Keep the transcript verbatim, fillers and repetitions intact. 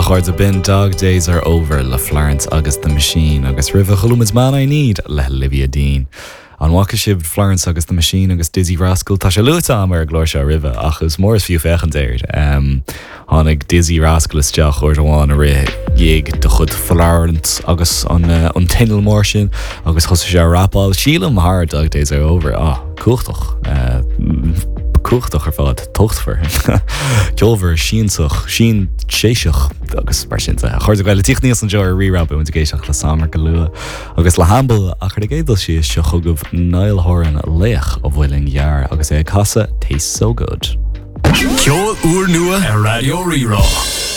chuirde bin Dog Days Are Over le Florence agus the Machine agus ribh chulúmas man I Need le Olivia Dean. An whacha sib Florence agus the Machine agus Dizzy Rascal tá sé luúta am ar glóir se ribh ach is mór is fiú fechan déir. Um, Hánig Dizzy Rascal is deach chuir amháin a ré dhéag de chud Florence agus an, uh, an tinal mór sin agus chusa sé rapáil sílam haar Dog Days Are Over. Ah, cúchtach. Uh, Cúchtach ar fád tochtfar. Geolver sínsach, sín séiseach agus mar sin. Chuir a ghaile tíchníos an joir rirab an géiseach le samar go lua. Agus le hambal a chuir gédal si is se chugah nailthoran leach ó bhfuiling jaar agus é casa tastes so good. Ceol úr nua a Radio Rerá.